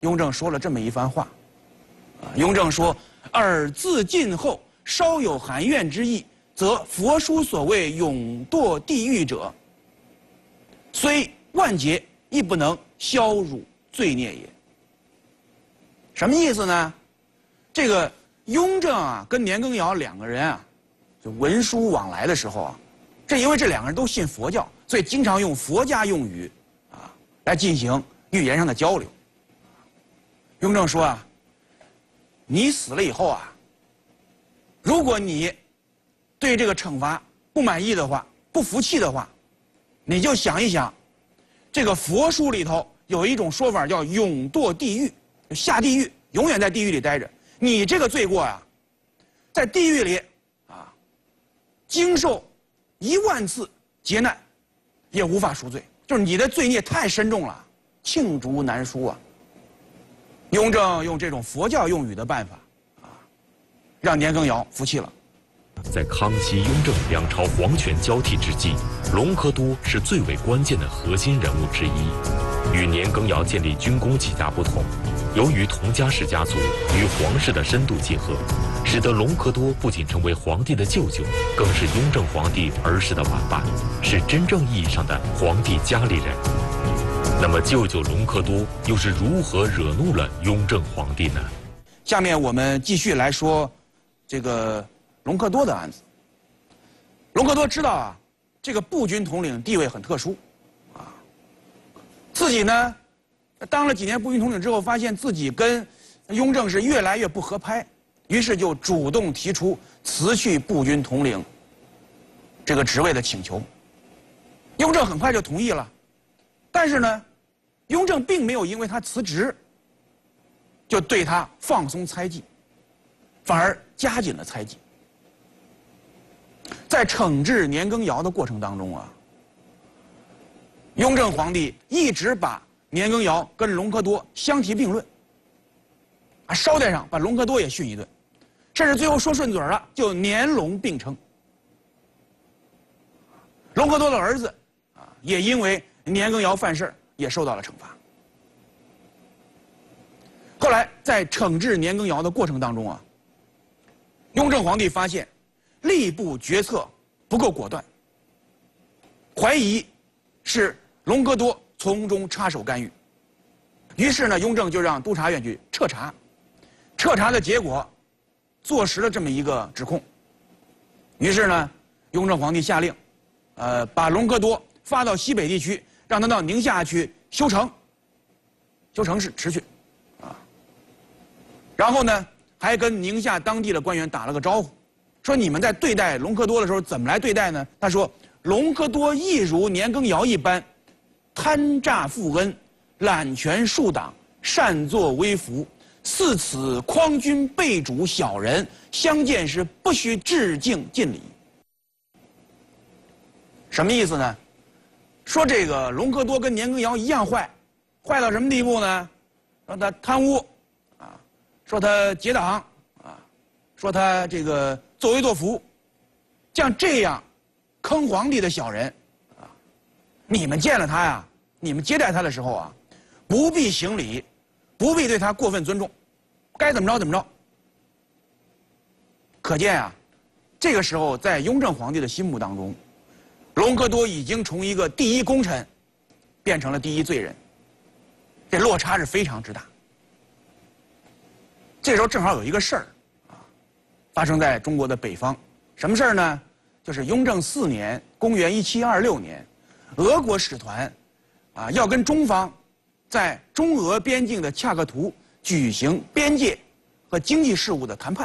雍正说了这么一番话，雍正说：“尔自尽后稍有含怨之意，则佛书所谓永堕地狱者，虽万劫亦不能消汝罪孽也。”什么意思呢？这个雍正啊，跟年羹尧两个人啊，就文书往来的时候啊，这因为这两个人都信佛教，所以经常用佛家用语啊来进行语言上的交流。雍正说啊，你死了以后啊，如果你对这个惩罚不满意的话，不服气的话，你就想一想，这个佛书里头有一种说法叫永堕地狱，下地狱，永远在地狱里待着。你这个罪过呀，在地狱里啊，经受10000次劫难，也无法赎罪。就是你的罪孽太深重了，罄竹难书啊。雍正用这种佛教用语的办法啊，让年羹尧服气了。 在康熙、雍正两朝皇权交替之际，隆科多是最为关键的核心人物之一。与年羹尧建立军功起家不同，由于同家氏家族与皇室的深度结合，使得隆科多不仅成为皇帝的舅舅，更是雍正皇帝儿时的玩伴，是真正意义上的皇帝家里人。那么，舅舅隆科多又是如何惹怒了雍正皇帝呢？ 下面我们继续来说这个隆科多的案子。隆科多知道啊，这个步军统领地位很特殊，啊，自己呢当了几年步军统领之后，发现自己跟雍正是越来越不合拍，于是就主动提出辞去步军统领这个职位的请求。雍正很快就同意了，但是呢，雍正并没有因为他辞职就对他放松猜忌，反而加紧了猜忌。在惩治年羹尧的过程当中啊，雍正皇帝一直把年羹尧跟隆科多相提并论，啊，捎带上把隆科多也训一顿，甚至最后说顺嘴了，就年隆并称。隆科多的儿子啊，也因为年羹尧犯事也受到了惩罚。后来在惩治年羹尧的过程当中啊，雍正皇帝发现吏部决策不够果断，怀疑是隆科多从中插手干预，于是呢，雍正就让督察院去彻查，彻查的结果坐实了这么一个指控。于是呢，雍正皇帝下令，把隆科多发到西北地区，让他到宁夏去修城市去，啊，然后呢，还跟宁夏当地的官员打了个招呼，说你们在对待隆科多的时候怎么来对待呢？他说，隆科多亦如年羹尧一般，贪诈负恩，揽权树党，擅作威服，似此匡君背主小人，相见时不须致敬尽礼。什么意思呢？说这个隆科多跟年羹尧一样坏，坏到什么地步呢？说他贪污，啊，说他结党，啊，说他这个作威作福，像这样坑皇帝的小人，啊，你们见了他呀，你们接待他的时候啊，不必行礼，不必对他过分尊重，该怎么着怎么着。可见啊，这个时候在雍正皇帝的心目当中，隆科多已经从一个第一功臣变成了第一罪人，这落差是非常之大。这时候正好有一个事儿啊，发生在中国的北方。什么事儿呢？就是雍正4年，公元1726年，俄国使团啊要跟中方在中俄边境的恰克图举行边界和经济事务的谈判。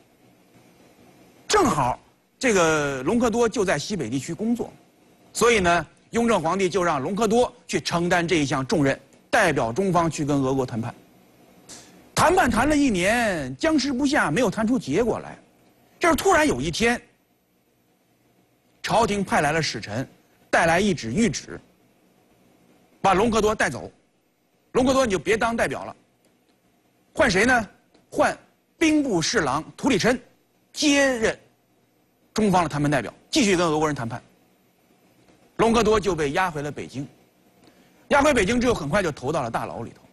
正好这个隆科多就在西北地区工作，所以呢，雍正皇帝就让隆科多去承担这一项重任，代表中方去跟俄国谈判。谈判谈了1年，僵持不下，没有谈出结果来。这是突然有一天，朝廷派来了使臣，带来一纸谕旨，把隆科多带走。隆科多你就别当代表了，换谁呢？换兵部侍郎图里琛接任中方的谈判代表，继续跟俄国人谈判。隆科多就被押回了北京。押回北京之后，很快就投到了大牢里头。